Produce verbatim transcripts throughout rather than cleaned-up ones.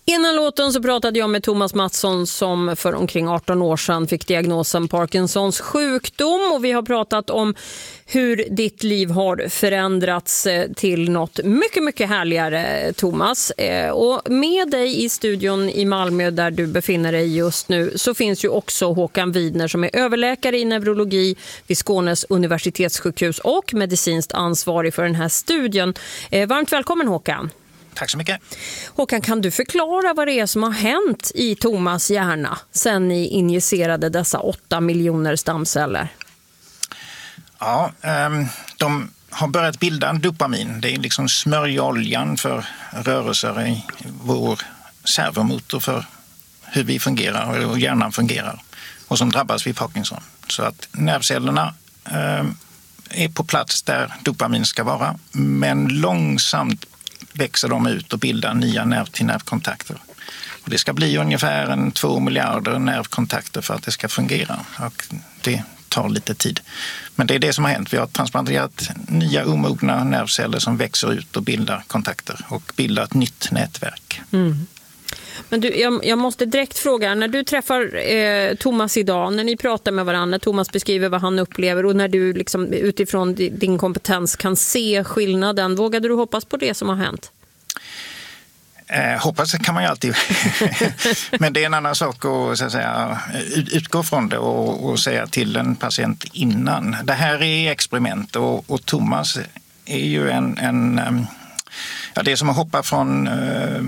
Innan låten så pratade jag med Thomas Mattsson som för omkring arton år sedan fick diagnosen Parkinsons sjukdom, och vi har pratat om hur ditt liv har förändrats till något mycket, mycket härligare, Thomas. Och med dig i studion i Malmö där du befinner dig just nu så finns ju också Håkan Widner som är överläkare i neurologi vid Skånes universitetssjukhus och medicinskt ansvarig för den här studien. Varmt välkommen, Håkan. Tack så mycket. Håkan, kan du förklara vad det är som har hänt i Thomas hjärna sen ni injicerade dessa åtta miljoner stamceller? Ja, de har börjat bilda en dopamin. Det är liksom smörjoljan för rörelser i vår servomotor för hur vi fungerar och hjärnan fungerar, och som drabbas vid Parkinson. Så att nervcellerna är på plats där dopamin ska vara, men långsamt växer de ut och bildar nya nerv-till-nervkontakter. Och det ska bli ungefär en två miljarder nervkontakter för att det ska fungera. Och det tar lite tid. Men det är det som har hänt. Vi har transplanterat nya omogna nervceller som växer ut och bildar kontakter och bildar ett nytt nätverk. Mm. Men du, jag, jag måste direkt fråga, när du träffar eh, Thomas idag, när ni pratar med varandra, när Thomas beskriver vad han upplever och när du liksom, utifrån din kompetens kan se skillnaden, vågade du hoppas på det som har hänt? Eh, hoppas kan man ju alltid. Men det är en annan sak att, så att säga, utgå från det och, och säga till en patient innan. Det här är experiment, och, och Thomas är ju en, en ja, det är som att hoppa från eh,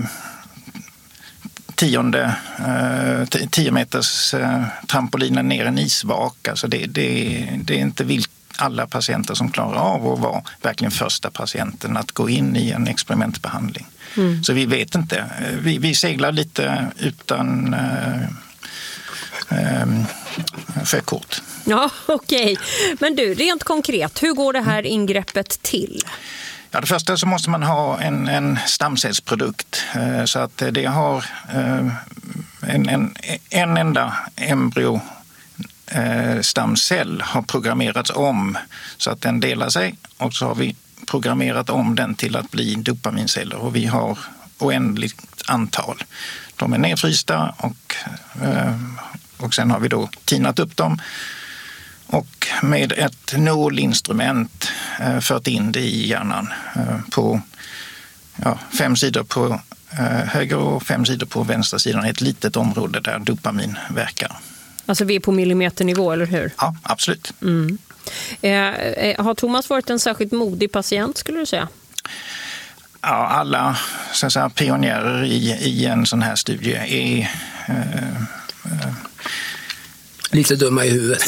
tionde, eh, tio meters eh, trampolinen ner en isvak. Alltså det, det, det är inte vilka alla patienter som klarar av att vara verkligen första patienten att gå in i en experimentbehandling. Mm. Så vi vet inte. Vi, vi seglar lite utan eh, eh, förkort. Ja, okej. Okay. Men du, rent konkret, hur går det här ingreppet till? Ja, det första så måste man ha en, en stamcellsprodukt, eh, så att det har eh, en, en, en enda embryo stamcell har programmerats om så att den delar sig, och så har vi programmerat om den till att bli dopaminceller, och vi har oändligt antal. De är nedfrysta och, och sen har vi då tinat upp dem och med ett nålinstrument fört in det i hjärnan på ja, fem sidor på höger och fem sidor på vänstra sidan, ett litet område där dopamin verkar. Alltså vi är på millimeternivå, eller hur? Ja, absolut. Mm. Eh, har Thomas varit en särskilt modig patient, skulle du säga? Ja, alla så att säga, pionjärer i, i en sån här studie är eh, eh. lite dumma i huvudet.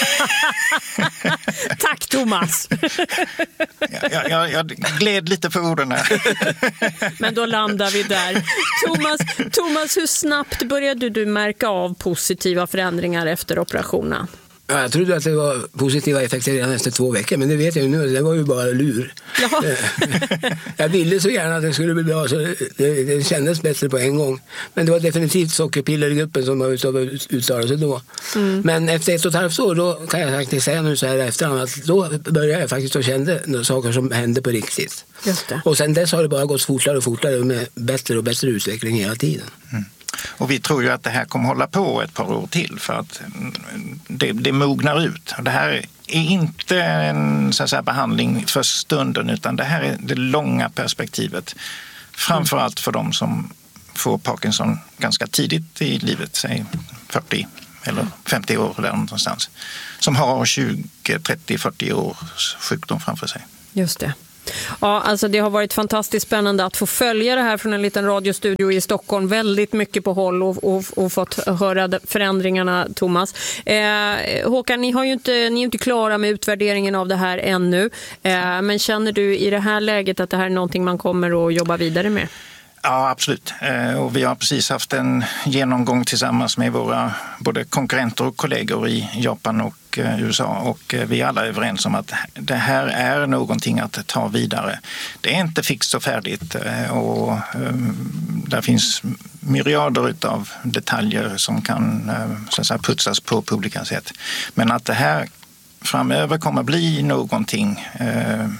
Tack, Thomas. jag, jag, jag gled lite på orden här. Men då landar vi där. Thomas, Thomas, hur snabbt började du märka av positiva förändringar efter operationen? Ja, jag trodde att det var positiva effekter redan efter två veckor, men det vet jag ju nu. Det var ju bara lur. Ja. Jag ville så gärna att det skulle bli bra, så det, det kändes bättre på en gång. Men det var definitivt sockerpillergruppen som var uttalade sig då. Mm. Men efter ett och ett halvt år, då kan jag faktiskt säga nu så här efterhand, att då började jag faktiskt att känna saker som hände på riktigt. Just det. Och sen dess har det bara gått fortare och fortare med bättre och bättre utveckling hela tiden. Mm. Och vi tror ju att det här kommer hålla på ett par år till, för att det, det mognar ut. Det här är inte en så att säga, behandling för stunden, utan det här är det långa perspektivet. Framförallt för de som får Parkinson ganska tidigt i livet, säg fyrtio eller femtio år där någonstans, som har tjugo, trettio, fyrtio års sjukdom framför sig. Just det. Ja, alltså det har varit fantastiskt spännande att få följa det här från en liten radiostudio i Stockholm, väldigt mycket på håll, och, och, och fått höra förändringarna, Thomas. Eh, Håkan, ni, har ju inte, ni är inte klara med utvärderingen av det här ännu, eh, men känner du i det här läget att det här är någonting man kommer att jobba vidare med? Ja, absolut. Och vi har precis haft en genomgång tillsammans med våra både konkurrenter och kollegor i Japan och U S A, och vi är alla överens om att det här är någonting att ta vidare. Det är inte fixt och färdigt, och där finns myriader av detaljer som kan så att säga, putsas på på olika sätt. Men att det här framöver kommer bli någonting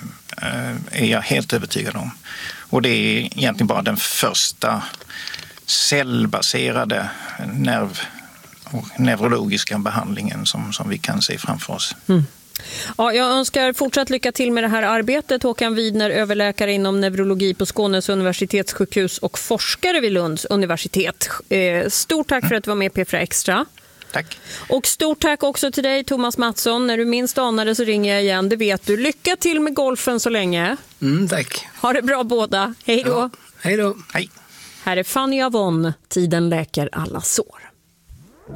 är jag helt övertygad om. Och det är egentligen bara den första cellbaserade nerv- och neurologiska behandlingen som, som vi kan se framför oss. Mm. Ja, jag önskar fortsatt lycka till med det här arbetet. Håkan Widner, överläkare inom neurologi på Skånes universitetssjukhus och forskare vid Lunds universitet. Eh, stort tack för att du var med i P fyra Extra. Tack. Och stort tack också till dig, Thomas Mattsson. När du minst anade så ringer jag igen, det vet du. Lycka till med golfen så länge. Mm, tack. Ha det bra båda. Hej då. Ja, hej då. Hej. Här är Fanny Avon. Tiden läker alla sår.